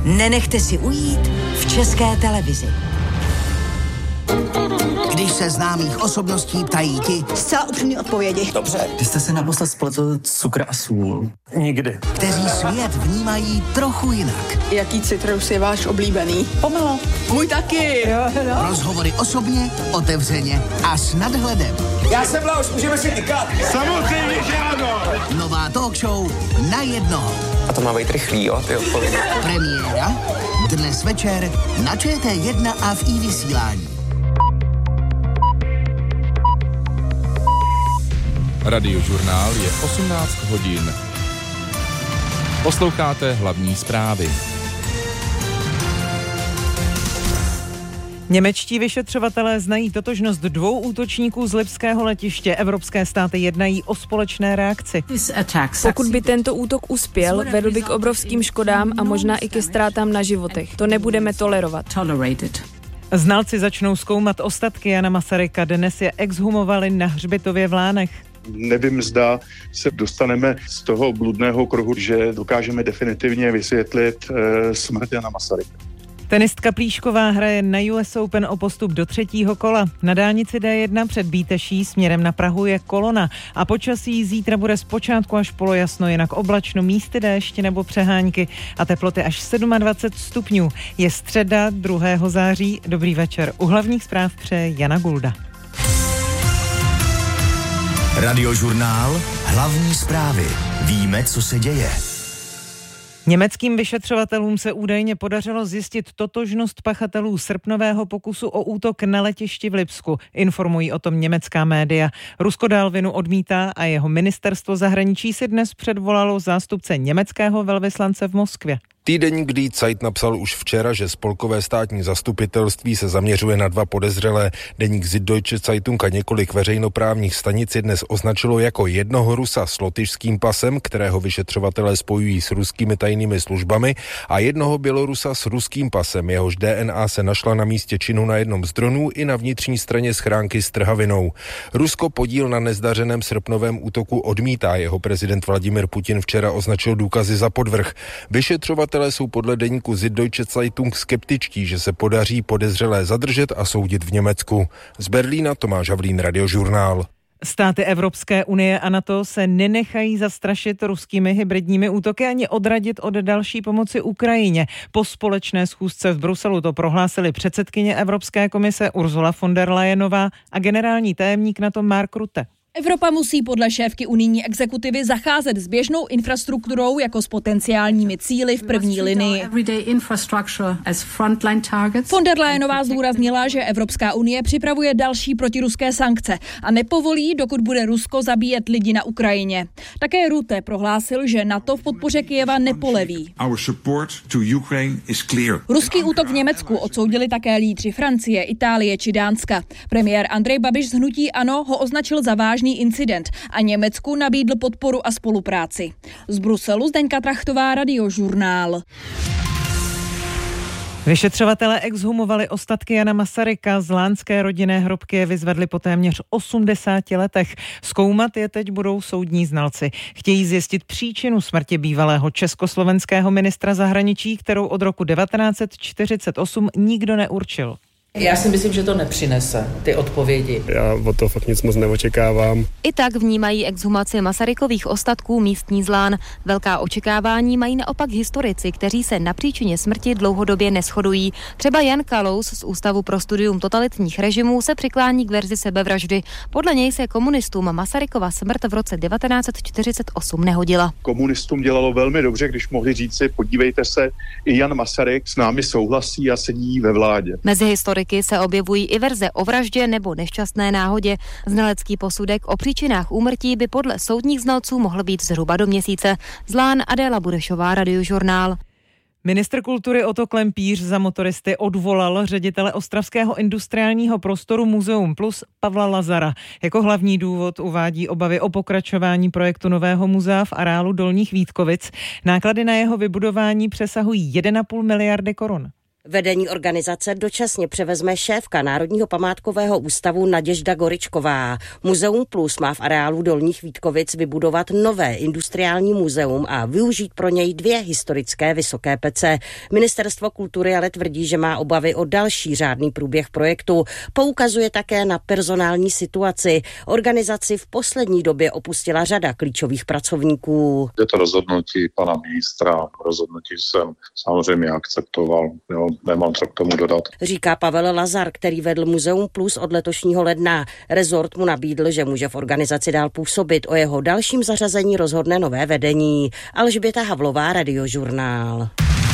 Nenechte si ujít v České televizi. Když se známých osobností ptají ti zcela upřímné odpovědi. Dobře. Kdy jste se naposled spletl cukr a sůl? Nikdy. Kteří svět vnímají trochu jinak. Jaký citrus je váš oblíbený? Pomelo. Můj taky. Jo, no. Rozhovory osobně, otevřeně a s nadhledem. Já jsem Blaus, můžeme si tykat. Samozřejmě, že ano. Nová talk show na jednoho. A to má být rychlý, jo, ty odpovědi. Premiéra dnes večer na ČT1 a v iVysílání. Radiožurnál je 18 hodin. Posloucháte hlavní zprávy. Němečtí vyšetřovatelé znají totožnost 2 útočníků z lipského letiště. Evropské státy jednají o společné reakci. Pokud by tento útok uspěl, vedl by k obrovským škodám a možná i ke ztrátám na životech. To nebudeme tolerovat. Znalci začnou zkoumat ostatky Jana Masaryka. Dnes je exhumovali na hřbitově v Lánech. Nevím, zda se dostaneme z toho bludného kruhu, že dokážeme definitivně vysvětlit smrt Jana Masaryka. Tenistka Plíšková hraje na US Open o postup do 3. kola. Na dálnici D1 před Bíteší směrem na Prahu je kolona a počasí zítra bude zpočátku až polojasno, jinak oblačno, místy déšť nebo přehánky a teploty až 27 stupňů. Je středa 2. září. Dobrý večer. U hlavních zpráv přeje Jana Gulda. Radiožurnál, hlavní zprávy. Víme, co se děje. Německým vyšetřovatelům se údajně podařilo zjistit totožnost pachatelů srpnového pokusu o útok na letišti v Lipsku. Informují o tom německá média. Rusko dál vinu odmítá a jeho ministerstvo zahraničí si dnes předvolalo zástupce německého velvyslance v Moskvě. Týdeník Die Zeit napsal už včera, že spolkové státní zastupitelství se zaměřuje na 2 podezřelé. Deník Süddeutsche Zeitung a několik veřejnoprávních stanic je dnes označilo jako jednoho Rusa s lotyšským pasem, kterého vyšetřovatelé spojují s ruskými tajnými službami, a jednoho Bělorusa s ruským pasem, jehož DNA se našla na místě činu na jednom z dronů i na vnitřní straně schránky s trhavinou. Rusko podíl na nezdařeném srpnovém útoku odmítá. Jeho prezident Vladimir Putin včera označil důkazy za podvrh. Vyšetřovatelé jsou podle deníku Süddeutsche Zeitung skeptičtí, že se podaří podezřelé zadržet a soudit v Německu. Z Berlína Tomáš Havlín, Radiožurnál. Státy Evropské unie a NATO se nenechají zastrašit ruskými hybridními útoky ani odradit od další pomoci Ukrajině. Po společné schůzce v Bruselu to prohlásili předsedkyně Evropské komise Ursula von der Leyenová a generální tajemník NATO Mark Rutte. Evropa musí podle šéfky unijní exekutivy zacházet s běžnou infrastrukturou jako s potenciálními cíli v první linii. Von der Leyenová zdůraznila, že Evropská unie připravuje další protiruské sankce a nepovolí, dokud bude Rusko zabíjet lidi na Ukrajině. Také Rutte prohlásil, že NATO v podpoře Kyjeva nepoleví. Ruský útok v Německu odsoudili také lídři Francie, Itálie či Dánska. Premiér Andrej Babiš z hnutí ANO ho označil za vážný incident a Německu nabídl podporu a spolupráci. Z Bruselu Zdeňka Trachtová, Radiožurnál. Vyšetřovatelé exhumovali ostatky Jana Masaryka. Z lánské rodinné hrobky je vyzvedli po téměř 80 letech. Zkoumat je teď budou soudní znalci. Chtějí zjistit příčinu smrti bývalého československého ministra zahraničí, kterou od roku 1948 nikdo neurčil. Já si myslím, že to nepřinese, ty odpovědi. Já od toho fakt nic moc neočekávám. I tak vnímají exhumaci Masarykových ostatků místní Zlán. Velká očekávání mají naopak historici, kteří se na příčině smrti dlouhodobě neshodují. Třeba Jan Kalous z Ústavu pro studium totalitních režimů se přiklání k verzi sebevraždy. Podle něj se komunistům Masarykova smrt v roce 1948 nehodila. Komunistům dělalo velmi dobře, když mohli říci, podívejte se, i Jan Masaryk s námi souhlasí a sedí ve vládě. Mezi historiky se objevují i verze o vraždě nebo nešťastné náhodě. Znalecký posudek o příčinách úmrtí by podle soudních znalců mohl být zhruba do měsíce. Zlán, Adéla Budešová, Radiožurnál. Ministr kultury Otto Klempíř za motoristy odvolal ředitele ostravského industriálního prostoru Muzeum Plus Pavla Lazara. Jako hlavní důvod uvádí obavy o pokračování projektu nového muzea v areálu Dolních Vítkovic. Náklady na jeho vybudování přesahují 1,5 miliardy korun. Vedení organizace dočasně převezme šéfka Národního památkového ústavu Naděžda Goričková. Muzeum Plus má v areálu Dolních Vítkovic vybudovat nové industriální muzeum a využít pro něj 2 historické vysoké pece. Ministerstvo kultury ale tvrdí, že má obavy o další řádný průběh projektu. Poukazuje také na personální situaci. Organizaci v poslední době opustila řada klíčových pracovníků. Je to rozhodnutí pana ministra. Rozhodnutí jsem samozřejmě akceptoval. Nemám co k tomu dodat. Říká Pavel Lazar, který vedl Muzeum Plus od letošního ledna. Rezort mu nabídl, že může v organizaci dál působit. O jeho dalším zařazení rozhodne nové vedení. Alžběta Havlová, Radiožurnál.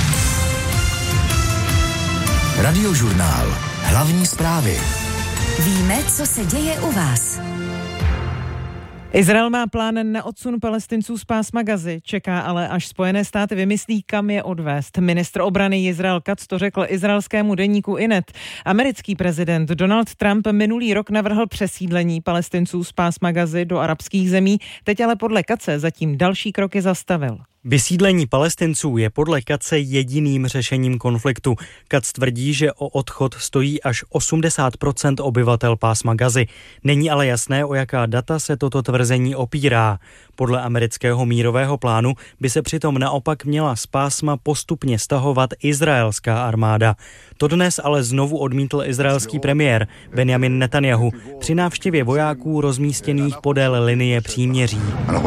Radiožurnál. Hlavní zprávy. Víme, co se děje u vás. Izrael má plán na odsun Palestinců z pásma Gazy, čeká ale, až Spojené státy vymyslí, kam je odvést. Ministr obrany Jizrael Katz to řekl izraelskému deníku Inet. Americký prezident Donald Trump minulý rok navrhl přesídlení Palestinců z pásma Gazy do arabských zemí, teď ale podle Katze zatím další kroky zastavil. Vysídlení Palestinců je podle Katze jediným řešením konfliktu. Katz tvrdí, že o odchod stojí až 80% obyvatel pásma Gazy. Není ale jasné, o jaká data se toto tvrzení opírá. Podle amerického mírového plánu by se přitom naopak měla z pásma postupně stahovat izraelská armáda. To dnes ale znovu odmítl izraelský premiér Benjamin Netanyahu při návštěvě vojáků rozmístěných podél linie příměří.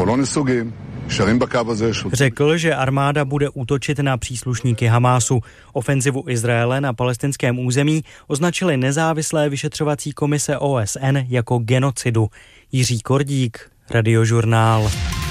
Řekl, že armáda bude útočit na příslušníky Hamásu. Ofenzivu Izraele na palestinském území označily nezávislé vyšetřovací komise OSN jako genocidu. Jiří Kordík, Radiožurnál.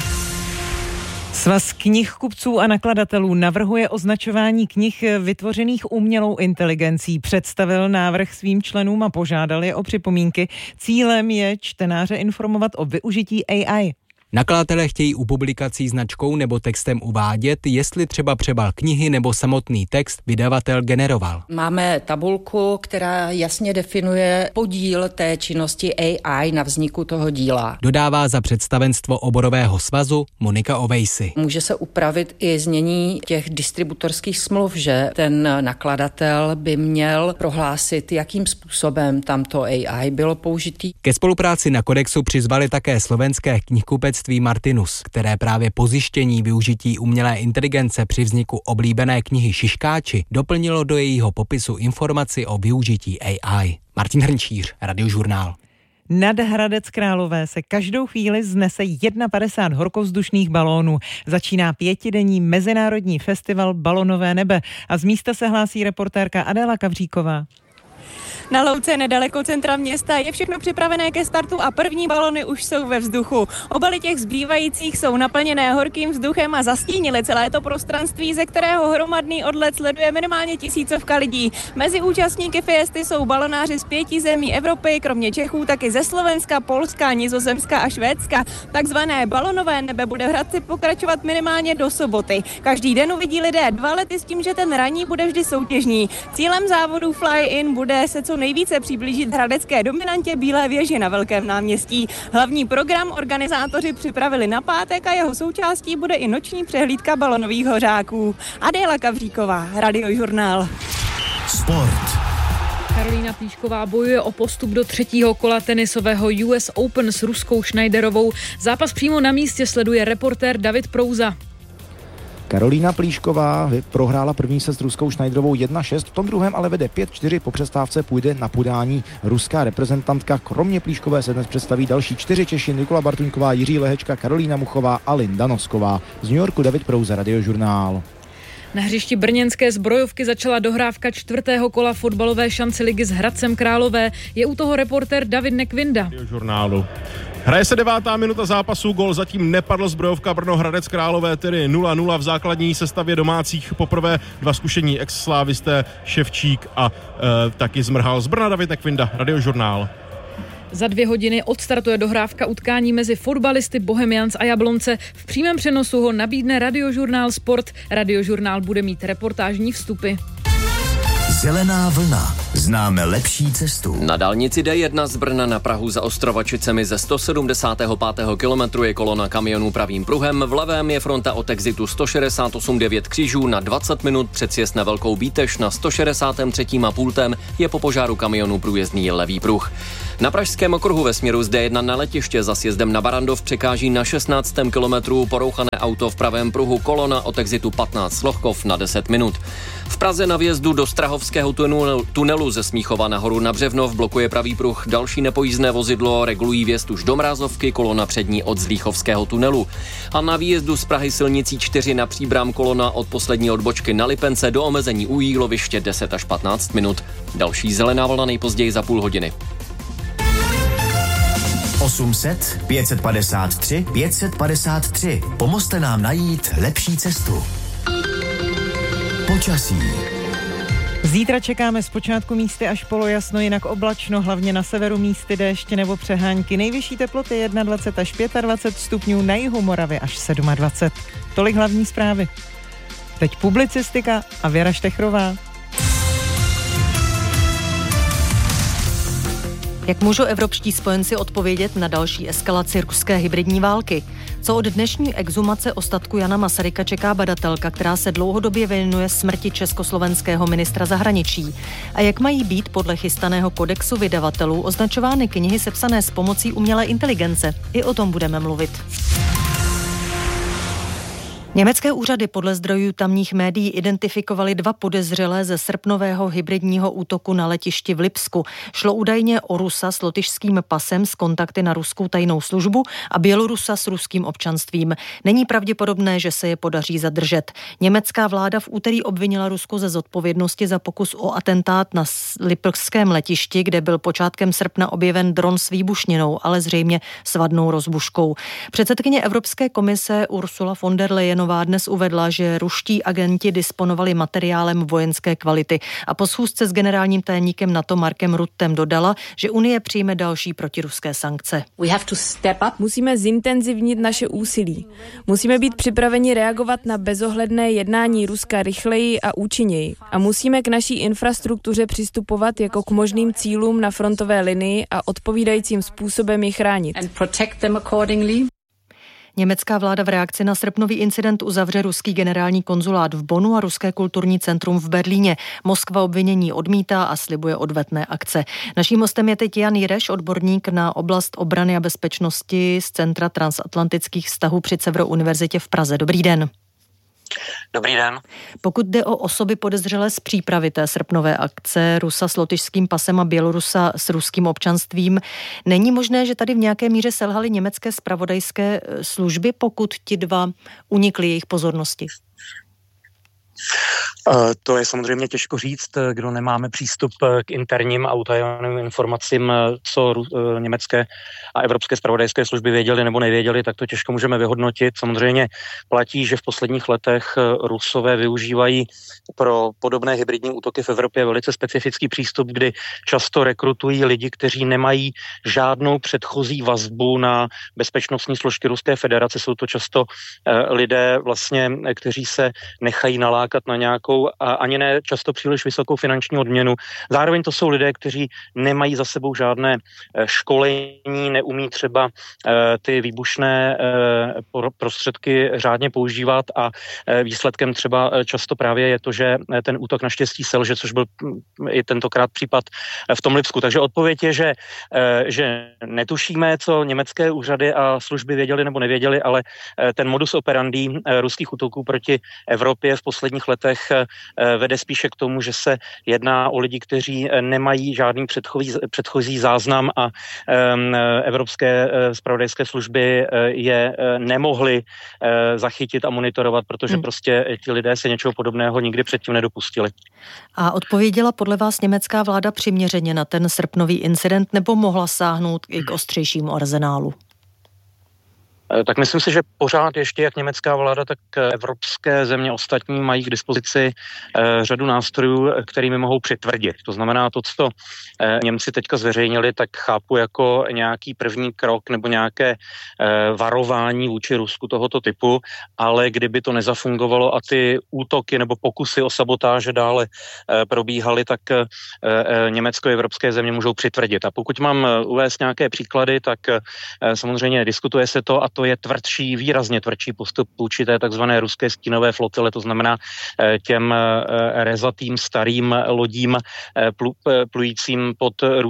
Svaz knihkupců a nakladatelů navrhuje označování knih vytvořených umělou inteligencí. Představil návrh svým členům a požádal je o připomínky. Cílem je čtenáře informovat o využití AI. Nakladatelé chtějí u publikací značkou nebo textem uvádět, jestli třeba přebal knihy nebo samotný text vydavatel generoval. Máme tabulku, která jasně definuje podíl té činnosti AI na vzniku toho díla. Dodává za představenstvo oborového svazu Monika Ovejsi. Může se upravit i znění těch distributorských smluv, že ten nakladatel by měl prohlásit, jakým způsobem tamto AI bylo použitý. Ke spolupráci na kodexu přizvali také slovenské knihkupectví Martinus, které právě po zjištění využití umělé inteligence při vzniku oblíbené knihy Šiškáči doplnilo do jejího popisu informaci o využití AI. Martin Hrnčíř, Radiožurnál. Nad Hradec Králové se každou chvíli znese 51 horkovzdušných balónů. Začíná 5denní mezinárodní festival Balonové nebe a z místa se hlásí reportérka Adéla Kavříková. Na louce nedaleko centra města je všechno připravené ke startu a první balony už jsou ve vzduchu. Obaly těch zbývajících jsou naplněné horkým vzduchem a zastínily celé to prostranství, ze kterého hromadný odlet sleduje minimálně 1000 lidí. Mezi účastníky fiesty jsou balonáři z 5 zemí Evropy, kromě Čechů taky ze Slovenska, Polska, Nizozemska a Švédska. Takzvané balonové nebe bude v Hradci pokračovat minimálně do soboty. Každý den uvidí lidé 2 lety s tím, že ten ranní bude vždy soutěžní. Cílem závodu Fly-in bude se co nejvíce přiblížit hradecké dominantě Bílé věži na Velkém náměstí. Hlavní program organizátoři připravili na pátek a jeho součástí bude i noční přehlídka balonových hořáků. Adéla Kavříková, Radiožurnál. Sport. Karolína Plíšková bojuje o postup do 3. kola tenisového US Open s Ruskou Schneiderovou. Zápas přímo na místě sleduje reportér David Prouza. Karolína Plíšková prohrála první set s Ruskou Schneiderovou 1-6, v tom druhém ale vede 5-4, po přestávce půjde na podání ruská reprezentantka. Kromě Plíškové se dnes představí další 4 Češi: Nikola Bartuňková, Jiří Lehečka, Karolína Muchová a Linda Nosková. Z New Yorku David Prouza, Radiožurnál. Na hřišti brněnské Zbrojovky začala dohrávka 4. kola fotbalové šance ligy s Hradcem Králové. Je u toho reportér David Nekvinda. Radiožurnálu. Hraje se 9. minuta zápasu, gól zatím nepadl. Zbrojovka Brno Hradec Králové tedy 0-0 v základní sestavě domácích. Poprvé 2 zkušení ex-slávisté Ševčík a taky Zmrhal. Z Brna David Nekvinda, Radiožurnál. Za 2 hodiny odstartuje dohrávka utkání mezi fotbalisty Bohemians a Jablonce. V přímém přenosu ho nabídne Radiožurnál Sport. Radiožurnál bude mít reportážní vstupy. Zelená vlna. Známe lepší cestu. Na dálnici D1 z Brna na Prahu za Ostrovačicemi ze 175. kilometru je kolona kamionů pravým pruhem, v levém je fronta od exitu 168,9 Křižů na 20 minut, před sjezd na Velkou Bíteš na 163. a pultem je po požáru kamionů průjezdný levý pruh. Na pražském okruhu ve směru z D1 na letiště za sjezdem na Barandov překáží na 16. kilometru porouchané auto v pravém pruhu, kolona od exitu 15 Lochkov na 10 minut. V Praze na vjezdu do Strahovského tunelu ze Smíchova nahoru na Břevnov blokuje pravý pruh další nepojízdné vozidlo, regulují vjezd už do Mrázovky, kolona přední od Zlíchovského tunelu. A na výjezdu z Prahy silnicí 4 na Příbram kolona od poslední odbočky na Lipence do omezení u Jíloviště 10 až 15 minut. Další zelená vlna nejpozději za půl hodiny. 800 553 553. Pomozte nám najít lepší cestu. Počasí. Zítra čekáme zpočátku místy až polojasno, jinak oblačno, hlavně na severu místy déšť nebo přehánky. Nejvyšší teploty 21 až 25 stupňů, na jihu Moravy až 27. Tolik hlavní zprávy. Teď publicistika a Věra Štechrová. Jak můžou evropští spojenci odpovědět na další eskalaci ruské hybridní války? Co od dnešní exhumace ostatku Jana Masaryka čeká badatelka, která se dlouhodobě věnuje smrti československého ministra zahraničí? A jak mají být podle chystaného kodexu vydavatelů označovány knihy sepsané s pomocí umělé inteligence? I o tom budeme mluvit. Německé úřady podle zdrojů tamních médií identifikovaly 2 podezřelé ze srpnového hybridního útoku na letišti v Lipsku. Šlo údajně o Rusa s lotyšským pasem s kontakty na ruskou tajnou službu a Bělorusa s ruským občanstvím. Není pravděpodobné, že se je podaří zadržet. Německá vláda v úterý obvinila Rusko ze zodpovědnosti za pokus o atentát na lipském letišti, kde byl počátkem srpna objeven dron s výbušninou, ale zřejmě s vadnou rozbuškou. Předsedkyně Evropské komise Ursula von der Leyenová dnes uvedla, že ruští agenti disponovali materiálem vojenské kvality a po schůzce s generálním tajemníkem NATO Markem Ruttem dodala, že Unie přijme další protiruské sankce. Musíme zintenzivnit naše úsilí. Musíme být připraveni reagovat na bezohledné jednání Ruska rychleji a účinněji. A musíme k naší infrastruktuře přistupovat jako k možným cílům na frontové linii a odpovídajícím způsobem je chránit. Německá vláda v reakci na srpnový incident uzavře ruský generální konzulát v Bonnu a ruské kulturní centrum v Berlíně. Moskva obvinění odmítá a slibuje odvetné akce. Naším hostem je teď Jan Jireš, odborník na oblast obrany a bezpečnosti z Centra transatlantických vztahů při Severo univerzitě v Praze. Dobrý den. Dobrý den. Pokud jde o osoby podezřelé z přípravy té srpnové akce, Rusa s lotyšským pasem a Bělorusa s ruským občanstvím, není možné, že tady v nějaké míře selhaly německé zpravodajské služby, pokud ti 2 unikli jejich pozornosti? To je samozřejmě těžko říct, kdo nemáme přístup k interním a utajeným informacím, co německé a evropské zpravodajské služby věděli nebo nevěděli, tak to těžko můžeme vyhodnotit. Samozřejmě platí, že v posledních letech Rusové využívají pro podobné hybridní útoky v Evropě velice specifický přístup, kdy často rekrutují lidi, kteří nemají žádnou předchozí vazbu na bezpečnostní složky Ruské federace. Jsou to často lidé vlastně, kteří se nechají nalákat na nějakou a ani ne často příliš vysokou finanční odměnu. Zároveň to jsou lidé, kteří nemají za sebou žádné školení, neumí třeba ty výbušné prostředky řádně používat a výsledkem třeba často právě je to, že ten útok naštěstí selže, což byl i tentokrát případ v tom Lipsku. Takže odpověď je, že netušíme, co německé úřady a služby věděli nebo nevěděli, ale ten modus operandi ruských útoků proti Evropě v posledních letech vede spíše k tomu, že se jedná o lidi, kteří nemají žádný předchozí záznam a evropské zpravodajské služby je nemohly zachytit a monitorovat, protože prostě ti lidé se něčeho podobného nikdy předtím nedopustili. A odpověděla podle vás německá vláda přiměřeně na ten srpnový incident nebo mohla sáhnout i k ostřejšímu arzenálu? Tak myslím si, že pořád ještě jak německá vláda, tak evropské země ostatní mají k dispozici řadu nástrojů, kterými mohou přitvrdit. To znamená to, co Němci teďka zveřejnili, tak chápu jako nějaký první krok nebo nějaké varování vůči Rusku tohoto typu, ale kdyby to nezafungovalo a ty útoky nebo pokusy o sabotáže dále probíhaly, tak Německo a evropské země můžou přitvrdit. A pokud mám uvést nějaké příklady, tak samozřejmě diskutuje se to, a to je výrazně tvrdší postup vůči té takzvané ruské stínové flotile, to znamená těm rezatým starým lodím plujícím pod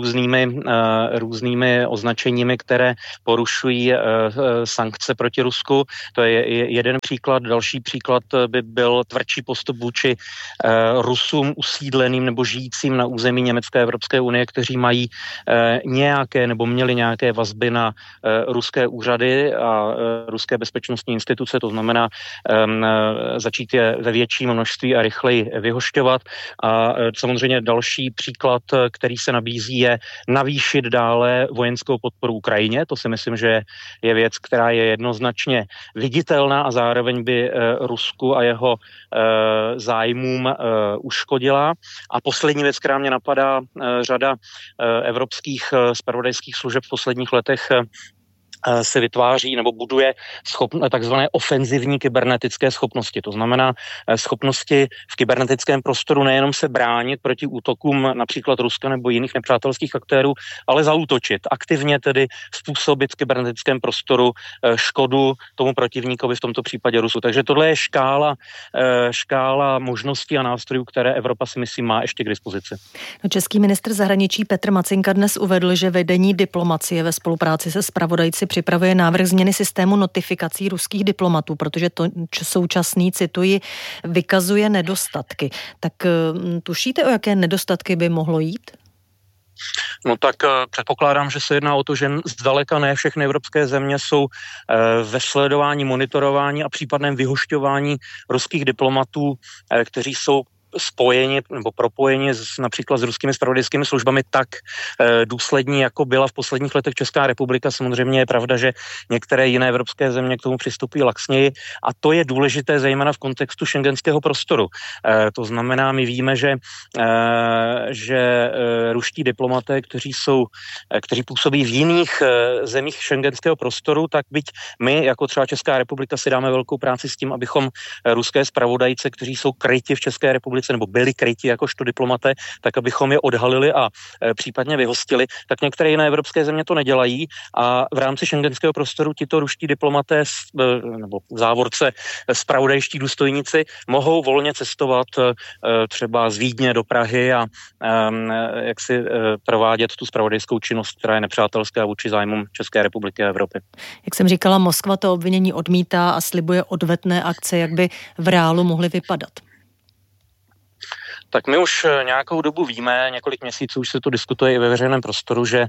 různými označeními, které porušují sankce proti Rusku. To je jeden příklad. Další příklad by byl tvrdší postup vůči Rusům usídleným nebo žijícím na území Německé a Evropské unie, kteří mají nějaké nebo měli nějaké vazby na ruské úřady a ruské bezpečnostní instituce, to znamená začít je ve větším množství a rychleji vyhošťovat. A samozřejmě další příklad, který se nabízí, je navýšit dále vojenskou podporu Ukrajině. To si myslím, že je věc, která je jednoznačně viditelná a zároveň by Rusku a jeho zájmům uškodila. A poslední věc, která mě napadá, řada evropských zpravodajských služeb v posledních letech se vytváří nebo buduje takzvané ofenzivní kybernetické schopnosti. To znamená schopnosti v kybernetickém prostoru nejenom se bránit proti útokům například Ruska nebo jiných nepřátelských aktérů, ale zaútočit. Aktivně tedy způsobit v kybernetickém prostoru škodu tomu protivníkovi, v tomto případě Rusu. Takže tohle je škála možností a nástrojů, které Evropa si myslím má ještě k dispozici. No, český ministr zahraničí Petr Macinka dnes uvedl, že vedení diplomacie ve spolupráci se zpravodajci připravuje návrh změny systému notifikací ruských diplomatů, protože to současný, cituji, vykazuje nedostatky. Tak tušíte, o jaké nedostatky by mohlo jít? No tak předpokládám, že se jedná o to, že zdaleka ne všechny evropské země jsou ve sledování, monitorování a případném vyhošťování ruských diplomatů, kteří jsou spojeni nebo propojeni například s ruskými zpravodajskými službami tak důslední, jako byla v posledních letech Česká republika. Samozřejmě je pravda, že některé jiné evropské země k tomu přistupují laxněji a to je důležité zejména v kontextu schengenského prostoru. To znamená, my víme, že ruští diplomaté, kteří působí v jiných zemích schengenského prostoru, tak byť my, jako třeba Česká republika, si dáme velkou práci s tím, abychom ruské zpravodajce, kteří jsou kryti v České republice nebo byli kryti jakožto diplomaté, tak abychom je odhalili a případně vyhostili, tak některé jiné evropské země to nedělají a v rámci schengenského prostoru tito ruští diplomaté nebo v závorce zpravodajští důstojníci mohou volně cestovat třeba z Vídně do Prahy a jak si provádět tu zpravodajskou činnost, která je nepřátelská vůči zájmům České republiky a Evropy. Jak jsem říkala, Moskva to obvinění odmítá a slibuje odvetné akce, jak by v reálu mohly vypadat. Tak my už nějakou dobu víme, několik měsíců už se to diskutuje i ve veřejném prostoru, že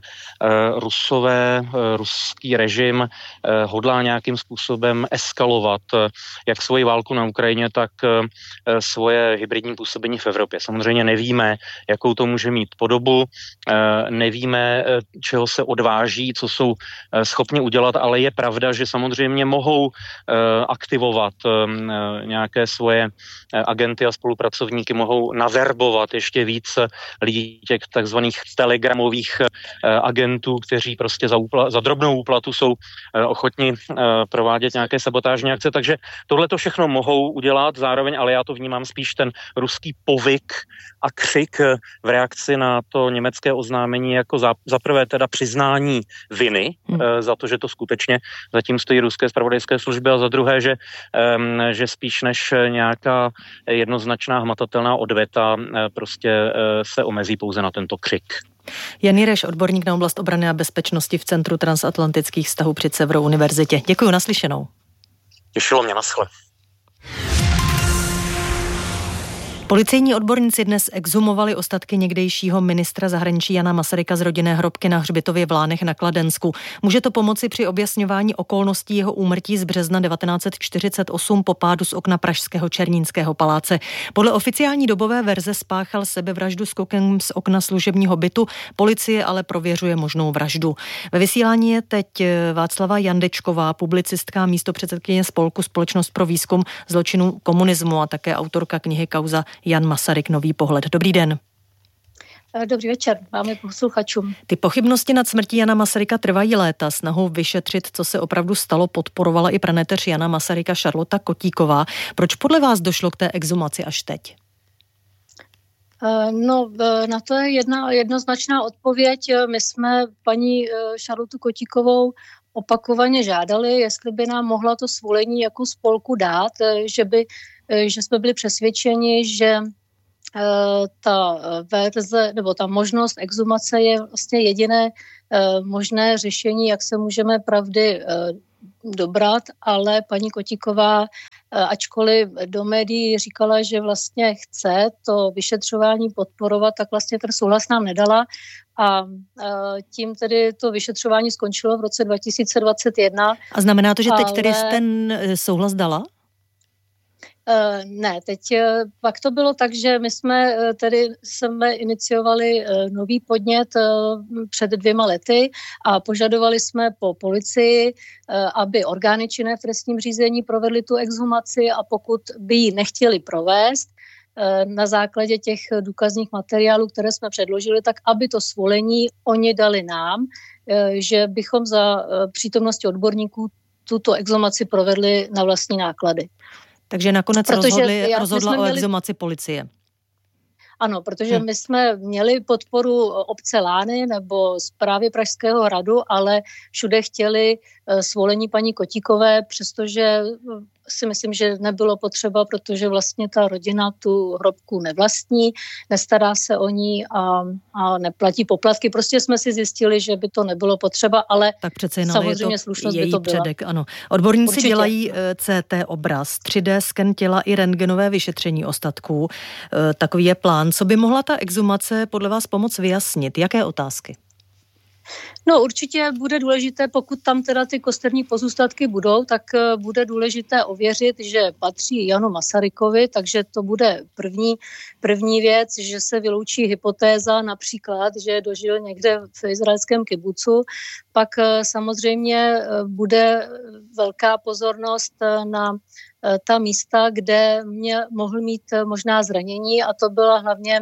ruský režim hodlá nějakým způsobem eskalovat jak svoji válku na Ukrajině, tak svoje hybridní působení v Evropě. Samozřejmě nevíme, jakou to může mít podobu, nevíme, čeho se odváží, co jsou schopni udělat, ale je pravda, že samozřejmě mohou aktivovat nějaké svoje agenty a spolupracovníky, mohou naverbovat ještě víc lidí, těch takzvaných telegramových agentů, kteří prostě za drobnou úplatu jsou ochotni provádět nějaké sabotážní akce, takže tohle to všechno mohou udělat, zároveň, ale já to vnímám spíš ten ruský povyk a křik v reakci na to německé oznámení jako za prvé teda přiznání viny za to, že to skutečně zatím stojí ruské zpravodajské služby a za druhé, že spíš než nějaká jednoznačná hmatatelná odveta prostě se omezí pouze na tento křik. Jan Jireš, odborník na oblast obrany a bezpečnosti v Centru transatlantických vztahů při Severu univerzitě. Děkuji, naslyšenou. Těšilo mě, naschle. Policejní odborníci dnes exhumovali ostatky někdejšího ministra zahraničí Jana Masaryka z rodinné hrobky na hřbitově v Lánech na Kladensku. Může to pomoci při objasňování okolností jeho úmrtí z března 1948 po pádu z okna pražského Černínského paláce. Podle oficiální dobové verze spáchal sebevraždu skokem z okna služebního bytu, policie ale prověřuje možnou vraždu. Ve vysílání je teď Václava Jandečková, publicistka, místopředsedkyně spolku Společnost pro výzkum zločinů komunismu a také autorka knihy Kauza Jan Masaryk, nový pohled. Dobrý den. Dobrý večer, máme posluchačům. Ty pochybnosti nad smrtí Jana Masaryka trvají léta. Snahu vyšetřit, co se opravdu stalo, podporovala i praneteř Jana Masaryka Šarlota Kotíková. Proč podle vás došlo k té exhumaci až teď? No, na to je jednoznačná odpověď. My jsme paní Šarlotu Kotíkovou opakovaně žádali, jestli by nám mohla to svolení jako spolku dát, že jsme byli přesvědčeni, že ta verze nebo ta možnost exhumace je vlastně jediné možné řešení, jak se můžeme pravdy dobrat, ale paní Kotíková, ačkoliv do médií říkala, že vlastně chce to vyšetřování podporovat, tak vlastně ten souhlas nám nedala a tím tedy to vyšetřování skončilo v roce 2021. A znamená to, že teď tedy ten souhlas dala? Ne, teď pak to bylo tak, že my jsme iniciovali nový podnět před 2 lety a požadovali jsme po policii, aby orgány činné v trestním řízení provedly tu exhumaci a pokud by ji nechtěli provést, na základě těch důkazních materiálů, které jsme předložili, tak aby to svolení oni dali nám, že bychom za přítomnosti odborníků tuto exhumaci provedli na vlastní náklady. Takže nakonec rozhodla o exhumaci policie. Ano, protože my jsme měli podporu obce Lány nebo správy Pražského hradu, ale všude chtěli svolení paní Kotíkové, přestože si myslím, že nebylo potřeba, protože vlastně ta rodina tu hrobku nevlastní, nestará se o ní a neplatí poplatky. Prostě jsme si zjistili, že by to nebylo potřeba, ale tak přece samozřejmě slušnost by to byla. Předek, ano. Odborníci určitě dělají CT obraz, 3D sken těla i rentgenové vyšetření ostatků. Takový je plán. Co by mohla ta exhumace podle vás pomoct vyjasnit? Jaké otázky? No určitě bude důležité, pokud tam teda ty kosterní pozůstatky budou, tak bude důležité ověřit, že patří Janu Masarykovi, takže to bude první věc, že se vyloučí hypotéza například, že dožil někde v izraelském kibucu. Pak samozřejmě bude velká pozornost na ta místa, kde mohl mít možná zranění a to byla hlavně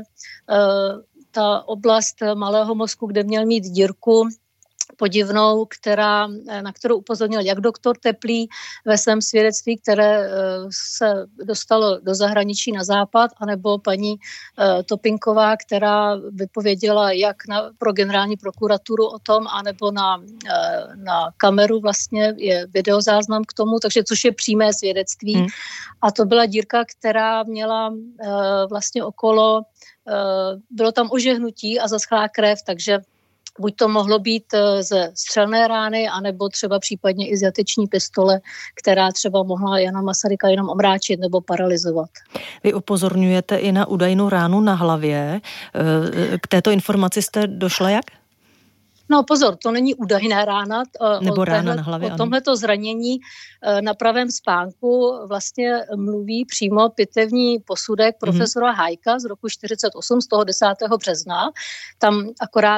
ta oblast malého mozku, kde měl mít dírku podivnou, na kterou upozornil jak doktor Teplý ve svém svědectví, které se dostalo do zahraničí na západ, anebo paní Topinková, která vypověděla jak pro generální prokuraturu o tom, anebo na kameru vlastně je videozáznam k tomu, takže což je přímé svědectví. A to byla dírka, která měla vlastně okolo, bylo tam ožehnutí a zaschlá krev, takže buď to mohlo být ze střelné rány, anebo třeba případně i z jateční pistole, která třeba mohla Jana Masaryka jenom omráčit nebo paralyzovat. Vy upozorňujete i na údajnou ránu na hlavě. K této informaci jste došla jak? No pozor, to není údajná rána. Nebo rána na hlavě. O tomhleto zranění na pravém spánku vlastně mluví přímo pitevní posudek profesora Hájka z roku 1948, z toho 10. března. Tam akorát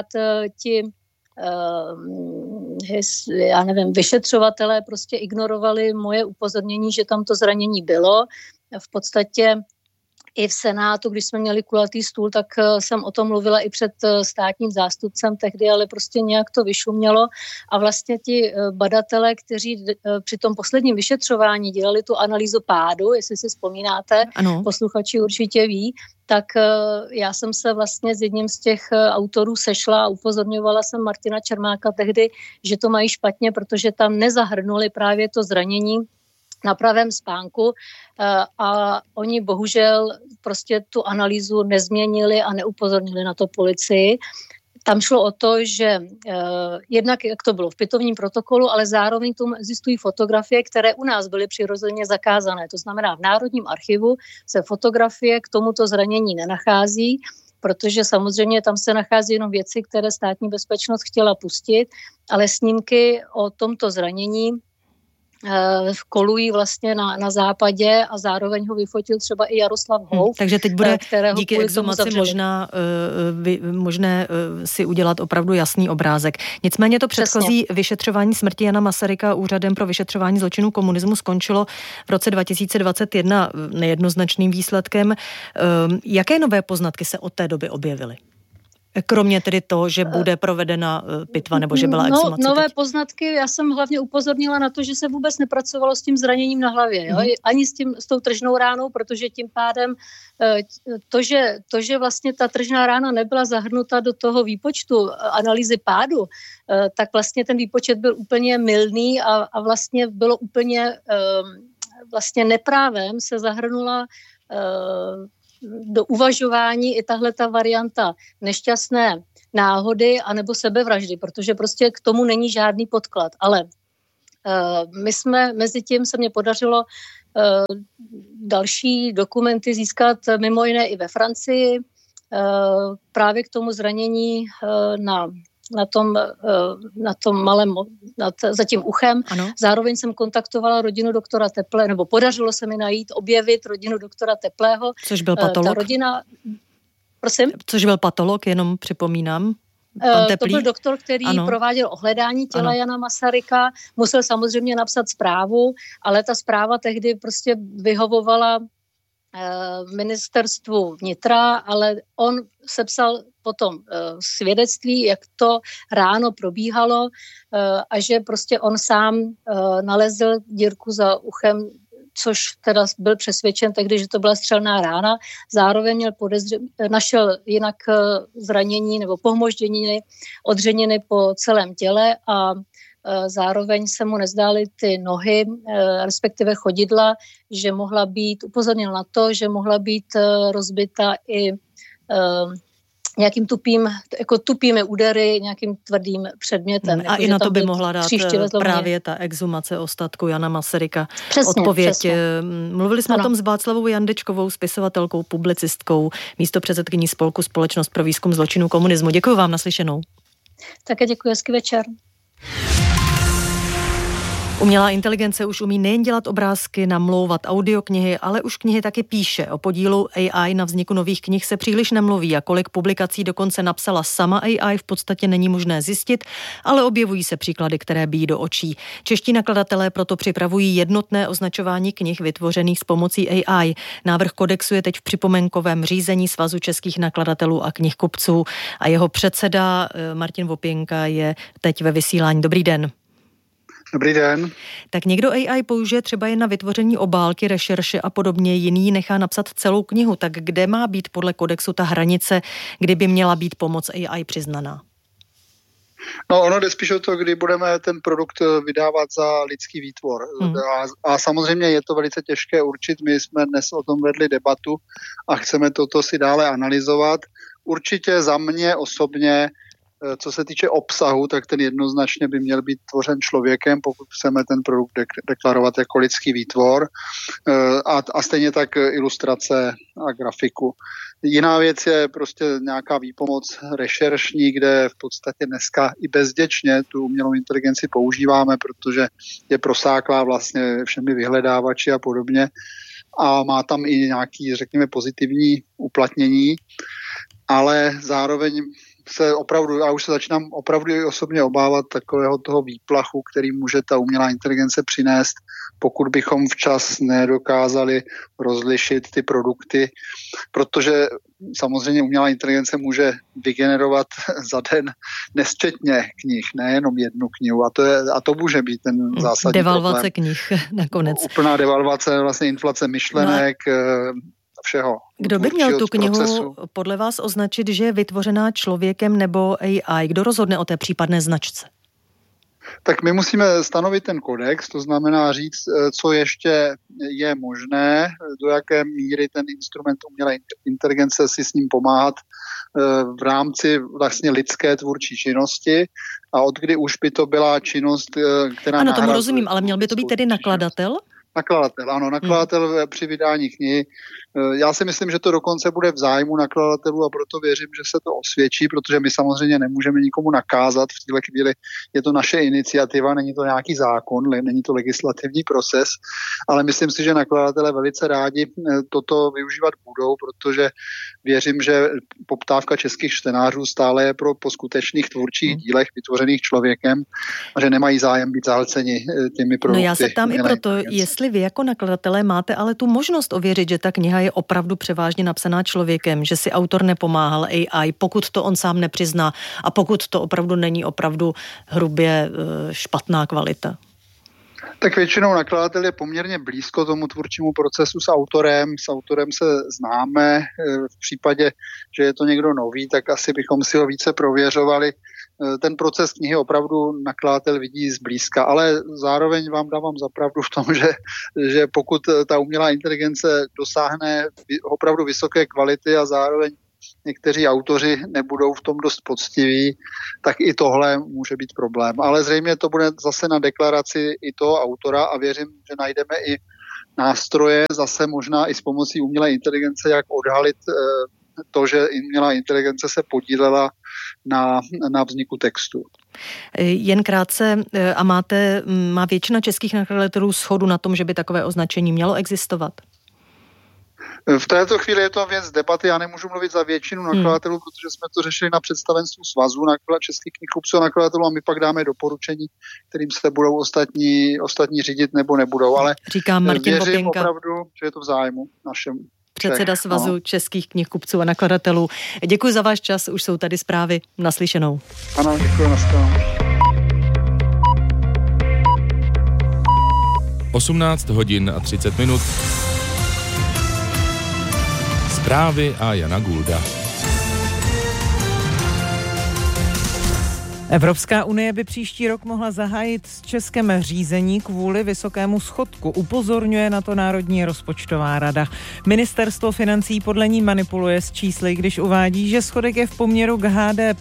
vyšetřovatelé prostě ignorovali moje upozornění, že tam to zranění bylo. V podstatě i v Senátu, když jsme měli kulatý stůl, tak jsem o tom mluvila i před státním zástupcem tehdy, ale prostě nějak to vyšumělo a vlastně ti badatelé, kteří při tom posledním vyšetřování dělali tu analýzu pádu, jestli si vzpomínáte, ano. Posluchači určitě ví, tak já jsem se vlastně s jedním z těch autorů sešla a upozorňovala jsem Martina Čermáka tehdy, že to mají špatně, protože tam nezahrnuli právě to zranění na pravém spánku a oni bohužel prostě tu analýzu nezměnili a neupozornili na to policii. tam šlo o to, že jednak, jak to bylo v pitovním protokolu, ale zároveň tomu existují fotografie, které u nás byly přirozeně zakázané. To znamená, v Národním archivu se fotografie k tomuto zranění nenachází, protože samozřejmě tam se nachází jenom věci, které státní bezpečnost chtěla pustit, ale snímky o tomto zranění kolují vlastně na západě a zároveň ho vyfotil třeba i Jaroslav Houf. Takže teď bude díky exhumaci možné si udělat opravdu jasný obrázek. Nicméně to předchozí vyšetřování smrti Jana Masaryka Úřadem pro vyšetřování zločinů komunismu skončilo v roce 2021 nejednoznačným výsledkem. Jaké nové poznatky se od té doby objevily? Kromě tedy toho, že bude provedena pitva nebo že byla exhumace. Nové poznatky, já jsem hlavně upozornila na to, že se vůbec nepracovalo s tím zraněním na hlavě, jo? Ani s tou tržnou ránou, protože tím pádem to, že vlastně ta tržná rána nebyla zahrnuta do toho výpočtu analýzy pádu, tak vlastně ten výpočet byl úplně mylný a vlastně bylo úplně vlastně neprávem se zahrnula do uvažování i tahleta varianta nešťastné náhody anebo sebevraždy, protože prostě k tomu není žádný podklad. Ale mezi tím se mně podařilo další dokumenty získat mimo jiné i ve Francii, právě k tomu zranění na tom malém, za tím uchem. Ano. Zároveň jsem kontaktovala rodinu doktora Teplé, nebo podařilo se mi objevit rodinu doktora Teplého. Což byl patolog? Ta rodina, prosím? Což byl patolog, jenom připomínám. To byl doktor, který prováděl ohledání těla Jana Masaryka. Musel samozřejmě napsat zprávu, ale ta zpráva tehdy prostě vyhovovala ministerstvu vnitra, ale on sepsal potom svědectví, jak to ráno probíhalo a že prostě on sám nalezl dírku za uchem, což teda byl přesvědčen tehdy, že to byla střelná rána. Zároveň našel jinak zranění nebo pohmožděniny, odřeniny po celém těle a zároveň se mu nezdály ty nohy, respektive chodidla, že mohla být, upozornil na to, že mohla být rozbita i nějakým tupými údery, nějakým tvrdým předmětem. A i na to by mohla dát právě ta exhumace ostatku Jana Masaryka odpověď. Přesně. Mluvili jsme o tom s Václavou Jandečkovou, spisovatelkou, publicistkou, místopředsedkyní spolku Společnost pro výzkum zločinů komunismu. Děkuji vám, naslyšenou. Také děkuji, hezký večer. Umělá inteligence už umí nejen dělat obrázky, namlouvat audioknihy, ale už knihy taky píše. O podílu AI na vzniku nových knih se příliš nemluví a kolik publikací dokonce napsala sama AI v podstatě není možné zjistit, ale objevují se příklady, které bijí do očí. Čeští nakladatelé proto připravují jednotné označování knih vytvořených s pomocí AI. Návrh kodexu je teď v připomínkovém řízení Svazu českých nakladatelů a knihkupců a jeho předseda Martin Vopěnka je teď ve vysílání. Dobrý den. Dobrý den. Tak někdo AI použije třeba jen na vytvoření obálky, rešerše a podobně, jiný nechá napsat celou knihu. Tak kde má být podle kodexu ta hranice, kdy by měla být pomoc AI přiznaná? No ono jde spíš o to, kdy budeme ten produkt vydávat za lidský výtvor. A samozřejmě je to velice těžké určit. My jsme dnes o tom vedli debatu a chceme toto si dále analyzovat. Určitě za mě osobně, co se týče obsahu, tak ten jednoznačně by měl být tvořen člověkem, pokud chceme ten produkt deklarovat jako lidský výtvor. A stejně tak ilustrace a grafiku. Jiná věc je prostě nějaká výpomoc rešeršní, kde v podstatě dneska i bezděčně tu umělou inteligenci používáme, protože je prosáklá vlastně všemi vyhledávači a podobně. A má tam i nějaký, řekněme, pozitivní uplatnění, ale zároveň já už se začínám opravdu i osobně obávat takového toho výplachu, který může ta umělá inteligence přinést, pokud bychom včas nedokázali rozlišit ty produkty, protože samozřejmě umělá inteligence může vygenerovat za den nesčetně knih, nejenom jednu knihu a to může být ten zásadní devalvace problém. Knih nakonec. Úplná devalvace, vlastně inflace myšlenek, všeho. Kdo by měl tu knihu podle vás označit, že je vytvořená člověkem nebo AI? Kdo rozhodne o té případné značce? Tak my musíme stanovit ten kodex, to znamená říct, co ještě je možné, do jaké míry ten instrument umělé inteligence si s ním pomáhat v rámci vlastně lidské tvůrčí činnosti a odkdy už by to byla činnost, která... Ano, tomu rozumím, ale měl by to být tedy nakladatel? Nakladatel, ano, nakladatel při vydání knihy. Já si myslím, že to dokonce bude v zájmu nakladatelů a proto věřím, že se to osvědčí, protože my samozřejmě nemůžeme nikomu nakázat. V této chvíli je to naše iniciativa, není to nějaký zákon, není to legislativní proces, ale myslím si, že nakladatelé velice rádi toto využívat budou, protože věřím, že poptávka českých čtenářů stále je po skutečných tvůrčích dílech vytvořených člověkem a že nemají zájem být zahlceni těmi produkty. No já se ptám i proto, jestli vy jako nakladatelé máte ale tu možnost ověřit, že ta kniha je opravdu převážně napsaná člověkem, že si autor nepomáhal AI, pokud to on sám nepřizná a pokud to opravdu není opravdu hrubě špatná kvalita. Tak většinou nakladatel je poměrně blízko tomu tvůrčímu procesu s autorem. S autorem se známe. V případě, že je to někdo nový, tak asi bychom si ho více prověřovali. Ten proces knihy opravdu nakladatel vidí zblízka, ale zároveň vám dávám za pravdu v tom, že pokud ta umělá inteligence dosáhne opravdu vysoké kvality a zároveň někteří autoři nebudou v tom dost poctiví, tak i tohle může být problém. Ale zřejmě to bude zase na deklaraci i toho autora a věřím, že najdeme i nástroje, zase možná i s pomocí umělé inteligence, jak odhalit to, že umělá inteligence se podílela na vzniku textu. Jen krátce, a má většina českých nakladatelů shodu na tom, že by takové označení mělo existovat? V této chvíli je to věc debaty, já nemůžu mluvit za většinu nakladatelů, protože jsme to řešili na představenstvu svazu českých knihkupců a nakladatelů a my pak dáme doporučení, kterým se budou ostatní řídit nebo nebudou, ale říká Martin věřím Popěnka, opravdu, že je to v zájmu našem. Předseda svazu českých knihkupců a nakladatelů. Děkuji za váš čas, už jsou tady zprávy. Naslyšenou. Ano, děkuji, nashledanou. 18 hodin a 30 minut. Zprávy a Jana Gulda. Evropská unie by příští rok mohla zahájit s Českem řízení kvůli vysokému schodku. Upozorňuje na to Národní rozpočtová rada. Ministerstvo financí podle ní manipuluje s čísly, když uvádí, že schodek je v poměru k HDP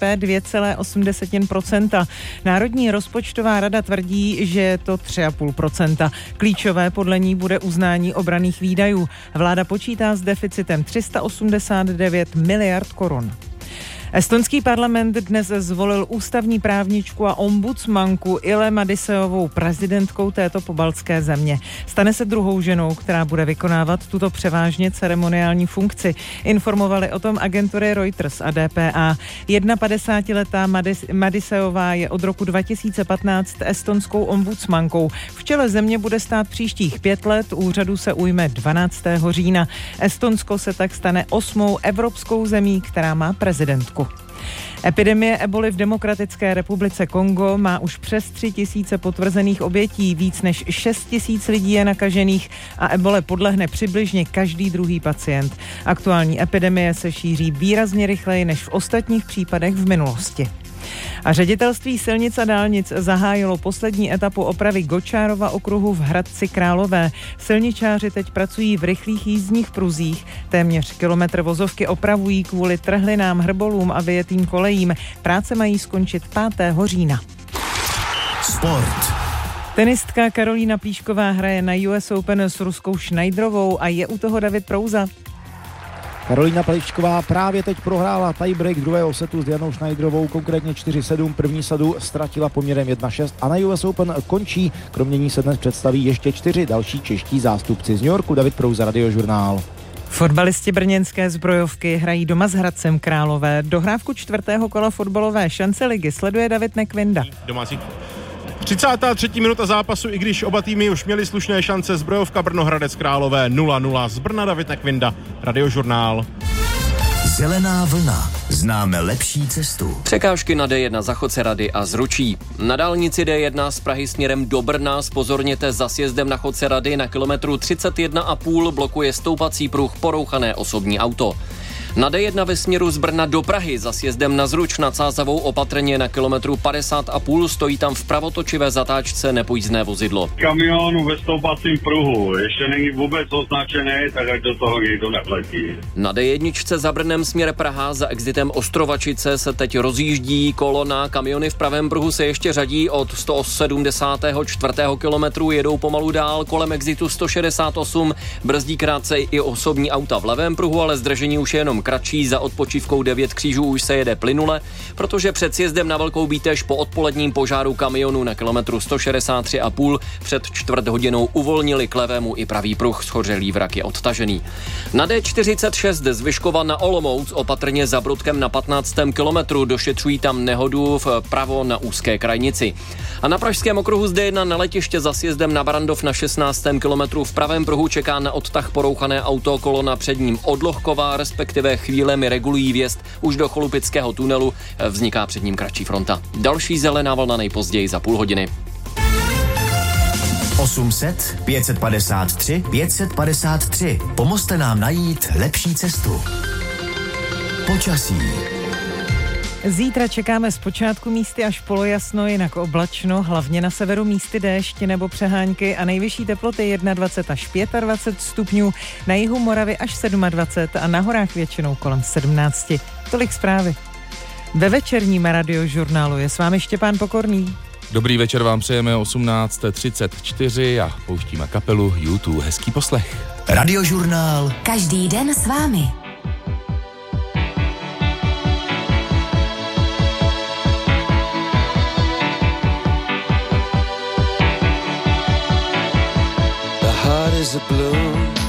2,8%. Národní rozpočtová rada tvrdí, že je to 3,5%. Klíčové podle ní bude uznání obranných výdajů. Vláda počítá s deficitem 389 miliard korun. Estonský parlament dnes zvolil ústavní právničku a ombudsmanku Ile Madisejovou prezidentkou této pobaltské země. Stane se druhou ženou, která bude vykonávat tuto převážně ceremoniální funkci. Informovali o tom agentury Reuters a DPA. 51letá Madisejová je od roku 2015 estonskou ombudsmankou. V čele země bude stát příštích 5 let, úřadu se ujme 12. října. Estonsko se tak stane 8. evropskou zemí, která má prezidentku. Epidemie eboly v Demokratické republice Kongo má už přes 3 000 potvrzených obětí, víc než 6 000 lidí je nakažených a ebole podlehne přibližně každý druhý pacient. Aktuální epidemie se šíří výrazně rychleji než v ostatních případech v minulosti. A Ředitelství silnic a dálnic zahájilo poslední etapu opravy Gočárova okruhu v Hradci Králové. Silničáři teď pracují v rychlých jízdních pruzích. Téměř kilometr vozovky opravují kvůli trhlinám, hrbolům a vyjetým kolejím. Práce mají skončit 5. října. Sport. Tenistka Karolína Plíšková hraje na US Open s ruskou Schneiderovou a je u toho David Prouza. Karolína Plíšková právě teď prohrála tiebreak druhého setu s Dianou Schneiderovou, konkrétně 4-7. První sadu ztratila poměrem 1-6 a na US Open končí. Kromě ní se dnes představí ještě 4 další čeští zástupci. Z New Yorku David Prouza, Radiožurnál. Fotbalisti brněnské Zbrojovky hrají doma s Hradcem Králové. Dohrávku 4. kola fotbalové šance ligy sleduje David Nekvinda. Domácí 33. minuta zápasu, i když oba týmy už měli slušné šance, Zbrojovka Brno Hradec Králové 0-0. Z Brna David Nekvinda, Radiožurnál. Zelená vlna. Známe lepší cestu. Překážky na D1 za Chodcerady a Zručí. Na dálnici D1 z Prahy směrem do Brna zpozorněte za sjezdem na Chodcerady na kilometru 31,5 blokuje stoupací pruh porouchané osobní auto. Na D1 ve směru z Brna do Prahy za sjezdem na Zruč nad Sázavou opatrně na kilometru 50,5 stojí tam v pravotočivé zatáčce nepojízdné vozidlo. Kamionu ve stoupacím pruhu ještě není vůbec označený, tak ať do toho někdo nepletí. Na D1 za Brnem směr Praha za exitem Ostrovačice se teď rozjíždí kolona, kamiony v pravém pruhu se ještě řadí od 174. kilometru, jedou pomalu dál, kolem exitu 168, brzdí krátce i osobní auta v levém pruhu, ale zdržení už je jenom kratší, za odpočívkou 9 křížů už se jede plynule, protože před sjezdem na Velkou Bítež po odpoledním požáru kamionu na kilometru 163,5 před čtvrt hodinou uvolnili k levému i pravý pruh, schořelý vrak je odtažený. Na D46 z Vyškova na Olomouc opatrně za Brodkem na 15. kilometru, došetřují tam nehodu vpravo na úzké krajnici. A na pražském okruhu z D1 na letiště za sjezdem na Barandov na 16. kilometru v pravém pruhu čeká na odtah porouchané auto, kolona před ním odlohková, respektive chvílemi regulují vjezd už do Cholupického tunelu, vzniká před ním kratší fronta. Další zelená vlna nejpozději za půl hodiny. 800 553 553. Pomozte nám najít lepší cestu. Počasí. Zítra čekáme zpočátku místy až polojasno, jinak oblačno, hlavně na severu místy déšť nebo přehánky a nejvyšší teploty 21 až 25 stupňů, na jihu Moravy až 27 a na horách většinou kolem 17. Tolik zprávy. Ve večerním radiožurnálu je s vámi Štěpán Pokorný. Dobrý večer vám přejeme 18:34 a pouštíme kapelu U2. Hezký poslech. Radiožurnál. Každý den s vámi. The heart is a blue